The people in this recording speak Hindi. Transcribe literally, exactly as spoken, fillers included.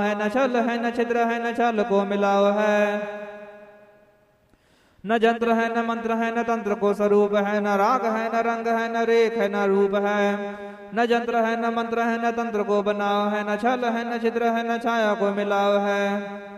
है, न छल है, न छिद्र है, न छल को मिलाओ है। न जंत्र है, न मंत्र है, न तंत्र को स्वरूप है। न राग है, न रंग है, न रेख है, न रूप है। न जंत्र है, न मंत्र है, न तंत्र को बनाओ है। न छल है, न छिद्र है, न छाया को मिलाओ है।